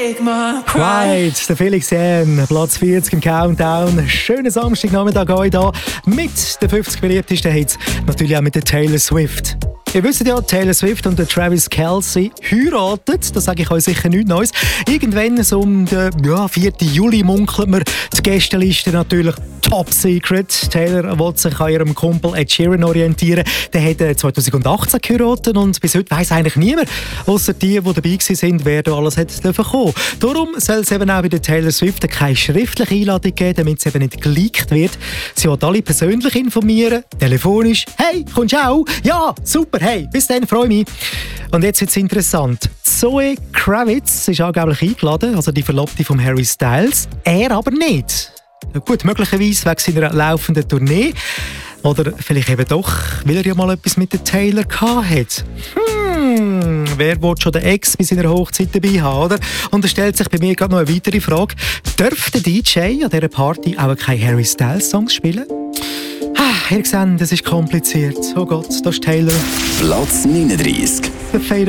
Pride, der Felix Jähn, Platz 40 im Countdown. Schönen Samstagnachmittag euch da mit den 50 beliebtesten Hits. Natürlich auch mit der Taylor Swift. Ihr wisst ja, Taylor Swift und der Travis Kelce heiraten. Das sage ich euch sicher nichts Neues. Irgendwann so um den 4. Juli munkelt man die Gästeliste natürlich top secret. Taylor will sich an ihrem Kumpel Ed Sheeran orientieren. Der hat 2018 geheiratet und bis heute weiss eigentlich niemand, ausser die dabei waren, wer da alles kommen durfte. Darum soll es eben auch bei der Taylor Swift keine schriftliche Einladung geben, damit es eben nicht geleakt wird. Sie will alle persönlich informieren, telefonisch. «Hey, kommst du auch?» «Ja, super, hey, bis dann, freue mich.» Und jetzt wird es interessant. Zoe Kravitz ist angeblich eingeladen, also die Verlobte von Harry Styles. Er aber nicht. Gut, möglicherweise wegen seiner laufenden Tournee. Oder vielleicht eben doch, weil er ja mal etwas mit der Taylor hatte. Wer will schon den Ex bei seiner Hochzeit dabei haben, oder? Und da stellt sich bei mir gerade noch eine weitere Frage. Darf der DJ an dieser Party auch keine Harry Styles Songs spielen? Ihr seht, das ist kompliziert. Oh Gott, das ist Taylor. Platz 39. The Fade